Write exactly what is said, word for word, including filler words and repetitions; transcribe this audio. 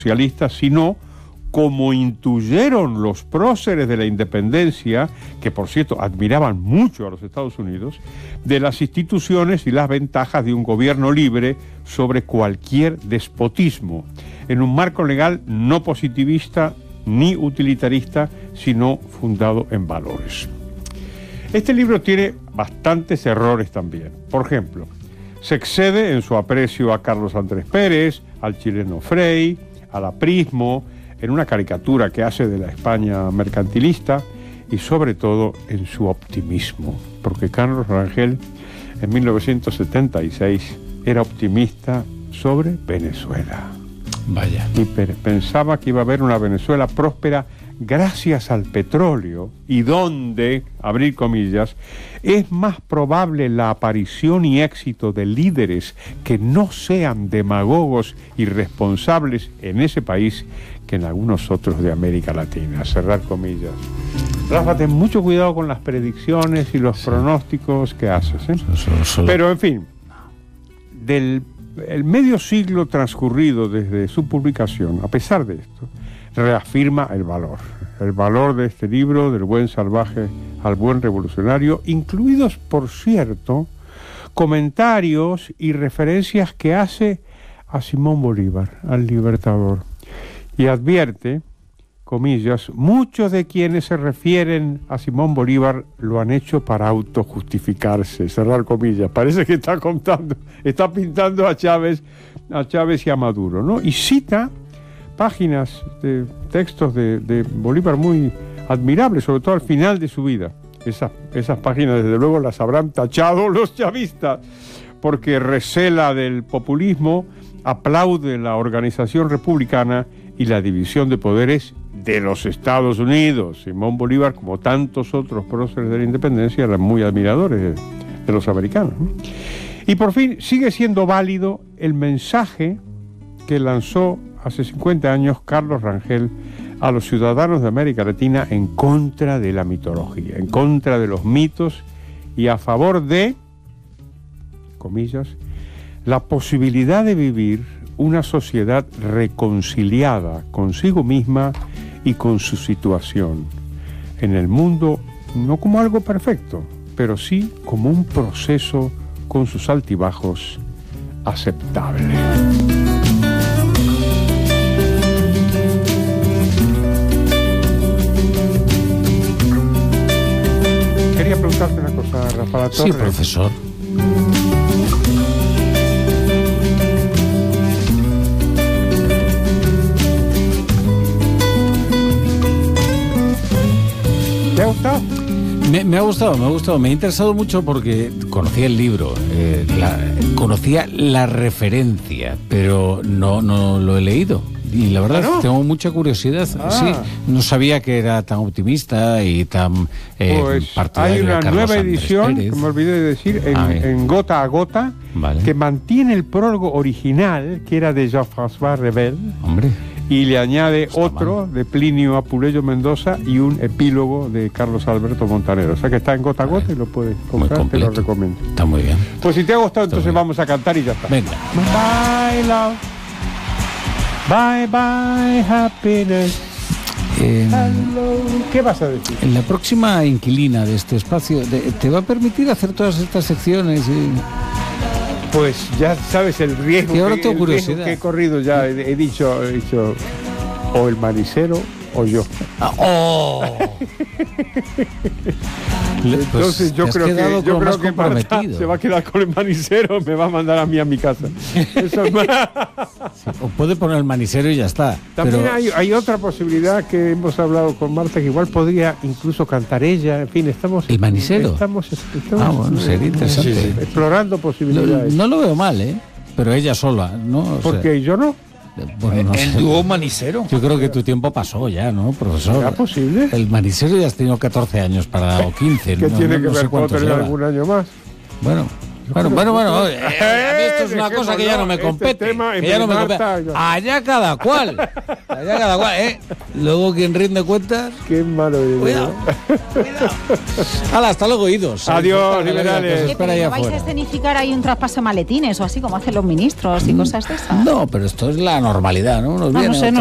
socialistas, sino como intuyeron los próceres de la independencia, que por cierto admiraban mucho a los Estados Unidos, de las instituciones y las ventajas de un gobierno libre sobre cualquier despotismo, en un marco legal no positivista ni utilitarista, sino fundado en valores. Este libro tiene bastantes errores también. Por ejemplo, se excede en su aprecio a Carlos Andrés Pérez, al chileno Frei, al aprismo, en una caricatura que hace de la España mercantilista y sobre todo en su optimismo, porque Carlos Rangel en mil novecientos setenta y seis era optimista sobre Venezuela. Vaya. Y pensaba que iba a haber una Venezuela próspera gracias al petróleo, y donde, abrir comillas, es más probable la aparición y éxito de líderes que no sean demagogos irresponsables en ese país que en algunos otros de América Latina. Cerrar comillas. Rafa, ten mucho cuidado con las predicciones y los sí. pronósticos que haces, ¿eh? Solo, solo. Pero, en fin, del el medio siglo transcurrido desde su publicación, a pesar de esto, reafirma el valor, el valor de este libro, del buen salvaje al buen revolucionario, incluidos, por cierto, comentarios y referencias que hace a Simón Bolívar, al Libertador, y advierte, comillas, muchos de quienes se refieren a Simón Bolívar lo han hecho para autojustificarse, cerrar comillas. Parece que está contando, está pintando a Chávez, a Chávez y a Maduro, ¿no? Y cita páginas de textos de, de Bolívar muy admirables, sobre todo al final de su vida. Esas, esas páginas, desde luego, las habrán tachado los chavistas, porque recela del populismo, aplaude la organización republicana y la división de poderes de los Estados Unidos. Simón Bolívar, como tantos otros próceres de la independencia, eran muy admiradores de, de los americanos, ¿no? Y por fin sigue siendo válido el mensaje que lanzó hace cincuenta años Carlos Rangel a los ciudadanos de América Latina en contra de la mitología, en contra de los mitos y a favor de, comillas, la posibilidad de vivir una sociedad reconciliada consigo misma y con su situación en el mundo, no como algo perfecto, pero sí como un proceso con sus altibajos aceptable. Quería preguntarte una cosa, Rafael Torres. Sí, profesor. ¿Te ha gustado? Me, me ha gustado, me ha gustado. Me ha interesado mucho porque conocía el libro, eh, la, conocía la referencia, pero no, no lo he leído. Y la verdad, ¿Ah, no? tengo mucha curiosidad. Ah. Sí, no sabía que era tan optimista y tan eh, pues partidario. Hay una de Carlos nueva Andrés edición, Pérez. que me olvidé de decir, en, ah, en gota a gota, vale. que mantiene el prólogo original, que era de Jean-François Revel. Hombre. Y le añade Está otro mal. de Plinio Apuleyo Mendoza y un epílogo de Carlos Alberto Montanero. O sea que está en gota a gota, vale. Y lo puedes comprar, te lo recomiendo. Está muy bien. Pues si te ha gustado, está entonces vamos a cantar y ya está. Venga. Bye, love. Bye, bye, happiness. Eh, Hello. ¿Qué vas a decir? En la próxima inquilina de este espacio, de, ¿te va a permitir hacer todas estas secciones? Y... Pues ya sabes el riesgo, que, ahora que, tengo el curiosidad. riesgo que he corrido ya. He, he, dicho, he dicho o el manicero o yo. Ah, ¡Oh! Entonces pues yo creo que, yo creo que Marta se va a quedar con el manicero, me va a mandar a mí a mi casa. Eso es más... sí, o puede poner el manicero y ya está. También pero... hay, hay otra posibilidad que hemos hablado con Marta, que igual podría incluso cantar ella. En fin, estamos... ¿El manicero? Estamos, estamos ah, bueno, sería interesante. Sí, sí, explorando posibilidades. No, no lo veo mal, ¿eh? Pero ella sola, ¿no? O ¿Por sea... qué yo no? Bueno, no ¿El sé. dúo manicero? Yo creo que tu tiempo pasó ya, ¿no, profesor? ¿Será posible? El manicero ya has tenido catorce años para, o quince. ¿Qué no, tiene no, que no ver? sé ¿Puedo tener lleva. algún año más? Bueno, Bueno, bueno, bueno, eh, a mí esto es una cosa que ya no me compete. Este tema, que ya no me compete. Allá cada cual. Allá cada cual, ¿eh? Luego quien rinde cuentas. Qué malo. Cuidado. Cuidado. Hala, hasta luego, idos. Adiós, liberales. Espera, ¿no vais a escenificar ahí un traspaso de maletines o así como hacen los ministros y cosas de esas? No, pero esto es la normalidad, ¿no? Nos no, viene no sé, no